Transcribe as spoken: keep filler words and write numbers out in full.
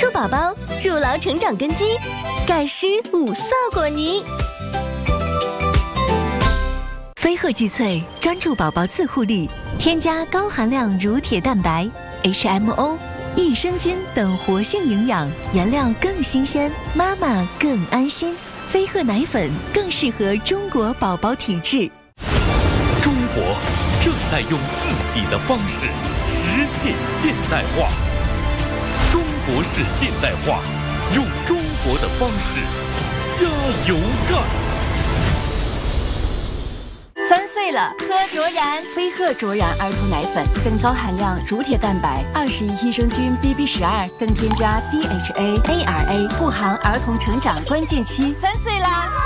助宝宝筑牢成长根基，盖施五色果泥。飞鹤济萃专注宝宝自护力，添加高含量乳铁蛋白、H M O、益生菌等活性营养，原料更新鲜，妈妈更安心。飞鹤奶粉更适合中国宝宝体质。 中国正在用自己的方式实现现代化。中国式现代化，用中国的方式加油干！ 三岁了，喝卓然飞鹤卓然儿童奶粉，更高含量乳铁蛋白、二十一益生菌 B B 十二，更添加 D H A、A R A， 护航儿童成长关键期。三岁啦！